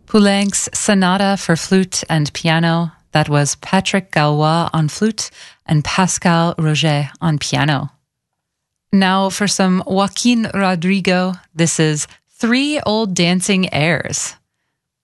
Poulenc's Sonata for Flute and Piano. That was Patrick Galois on flute and Pascal Roget on piano. Now for some Joaquin Rodrigo. This is Three Old Dancing Airs.